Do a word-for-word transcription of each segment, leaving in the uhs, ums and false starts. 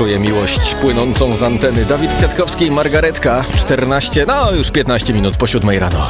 Czuję miłość płynącą z anteny. Dawid Kwiatkowski i Margaretka. czternaście, no już piętnaście minut po siódmej rano.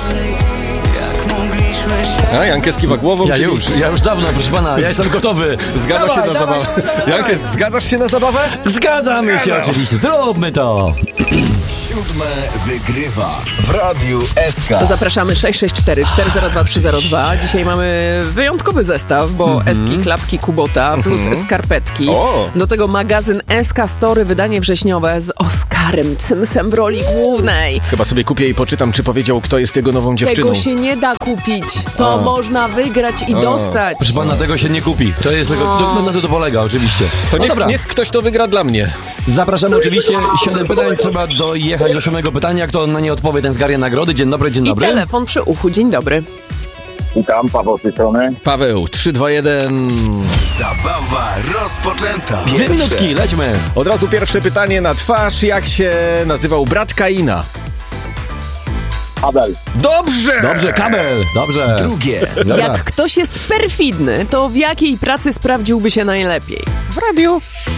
A, Jankes kiwa głową. Ja czyli... już, ja już dawno, proszę pana, ja jestem gotowy. Zgadza dawaj, się na dawaj, zabawę. dawaj, dawaj. Jankes, zgadzasz się na zabawę? Zgadzamy się oczywiście, zróbmy to. Siódme wygrywa w Radiu S K. To zapraszamy sześć sześć cztery cztery zero dwa trzy zero dwa. Dzisiaj mamy wyjątkowy zestaw, bo mm-hmm. Eski, klapki Kubota plus mm-hmm. skarpetki. O. Do tego magazyn S K Story, wydanie wrześniowe z Oskarem Cymsem w roli głównej. Chyba sobie kupię i poczytam, czy powiedział, kto jest jego nową dziewczyną. Tego się nie da kupić. To A. można wygrać i A. dostać. Proszę pana, tego się nie kupi. To jest tego, no, na to to polega, oczywiście. To no niech, dobra. niech ktoś to wygra dla mnie. Zapraszamy oczywiście, siedem pytań, trzeba dojechać do siódmego pytania. Kto na nie odpowie, ten zgarnia nagrody. Dzień dobry, dzień I dobry. telefon przy uchu. Dzień dobry. Witam, Paweł z tej strony. Paweł, trzy, dwa, jeden. Zabawa rozpoczęta. Dwie Pierwsze. minutki, lećmy. Od razu pierwsze pytanie na twarz. Jak się nazywał brat Kaina? Abel. Dobrze! Dobrze, kabel, dobrze. Drugie. Dobra. Jak ktoś jest perfidny, to w jakiej pracy sprawdziłby się najlepiej? W radiu.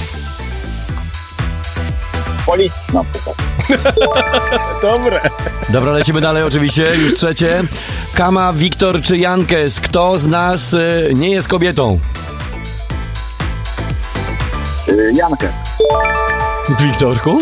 Policja na przykład. Dobre. Dobra, lecimy dalej oczywiście, już trzecie. Kama, Wiktor czy Jankes, kto z nas y, nie jest kobietą? Yy, Jankę. Wiktorku?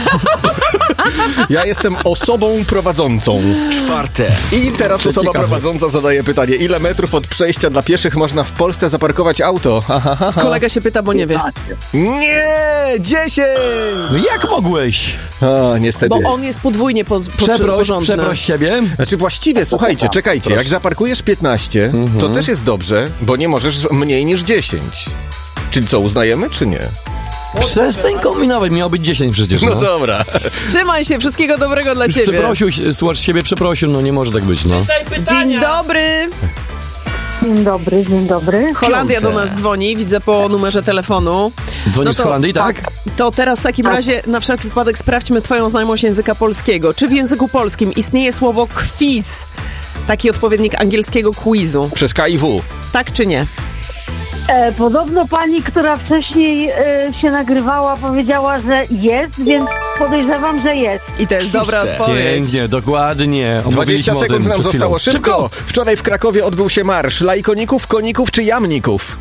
Ja jestem osobą prowadzącą. Czwarte. I teraz osoba Ciekawe. prowadząca zadaje pytanie. Ile metrów od przejścia dla pieszych można w Polsce zaparkować auto? Ha, ha, ha, ha. Kolega się pyta, bo nie wie. Nie! Dziesięć! No jak mogłeś? A, niestety. Bo on jest podwójnie po, po, Przeproś, porządny. przeproś siebie. Znaczy właściwie, słuchajcie, czekajcie, jak zaparkujesz piętnaście, to też jest dobrze, bo nie możesz mniej niż dziesięć. Czyli co, uznajemy, czy nie? Przestań kombinować, miało być dziesięć przecież. No No. dobra. Trzymaj się, wszystkiego dobrego dla Już ciebie. przeprosił, słuchacz siebie przeprosił, no nie może tak być, no. Dzień dobry. Dzień dobry, dzień dobry. Holandia Piąte. do nas dzwoni, widzę po numerze telefonu. Dzwonisz No z Holandii, tak? To teraz w takim razie na wszelki wypadek sprawdźmy twoją znajomość języka polskiego. Czy w języku polskim istnieje słowo quiz? Taki odpowiednik angielskiego quizu. Przez K I W. Tak czy nie? E, podobno pani, która wcześniej e, się nagrywała, powiedziała, że jest, więc podejrzewam, że jest. I to jest dobra Szóste. odpowiedź. Pięknie, dokładnie. dwadzieścia Omówiliśmy o sekund tym nam przed zostało. chwilą. Szybko! Wczoraj w Krakowie odbył się marsz laikoników, koników czy jamników?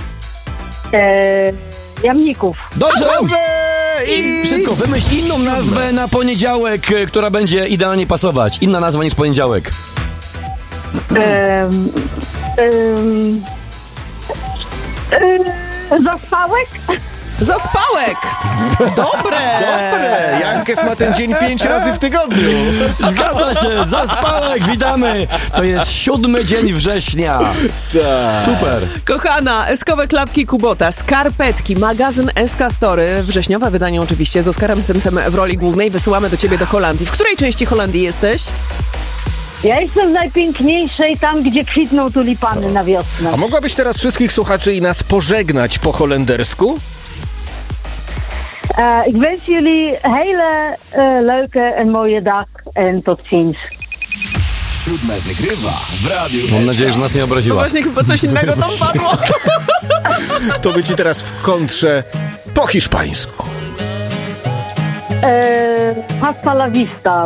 E, jamników. Dobrze! Dobrze! I szybko, wymyśl inną nazwę na poniedziałek, e, która będzie idealnie pasować. Inna nazwa niż poniedziałek. E, e, e, zaspałek? Zaspałek! Dobre! Dobre! Jankes ma ten dzień pięć razy w tygodniu. Zgadza się, zaspałek, witamy! To jest siódmy dzień września. Tak. Super. Kochana, eskowe klapki Kubota, skarpetki, magazyn S K Story, wrześniowe wydanie oczywiście z Oskarem Cymsem w roli głównej. Wysyłamy do ciebie do Holandii. W której części Holandii jesteś? Ja jestem w najpiękniejszej, tam gdzie kwitną tulipany na wiosnę. A mogłabyś teraz wszystkich słuchaczy i nas pożegnać po holendersku? E, ik wens jullie hele e, leuke en mooie dag en tot ziens. Siódme wygrywa w Radiu Mam S K. nadzieję, że nas nie No obraziła. właśnie, chyba coś innego tam padło. To by ci teraz w kontrze po hiszpańsku. E, hasta la vista,